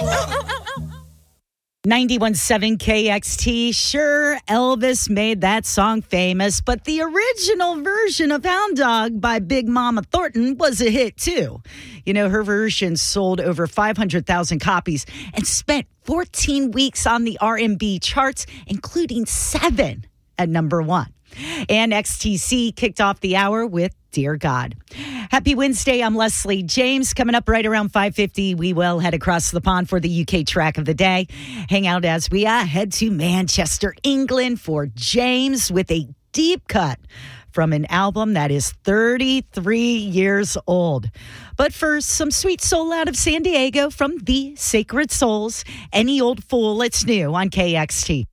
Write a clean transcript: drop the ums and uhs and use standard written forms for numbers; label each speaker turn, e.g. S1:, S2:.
S1: 91.7 KXT. Sure, Elvis made that song famous, but the original version of Hound Dog by Big Mama Thornton was a hit, too. You know, her version sold over 500,000 copies and spent 14 weeks on the R&B charts, including 7 at number 1. And XTC kicked off the hour with Dear God. Happy Wednesday. I'm Leslie James. Coming up right around 5:50, we will head across the pond for the UK track of the day. Hang out as we head to Manchester, England for James with a deep cut from an album that is 33 years old. But first, some sweet soul out of San Diego from the Sacred Souls. Any Old Fool, it's new on KXT.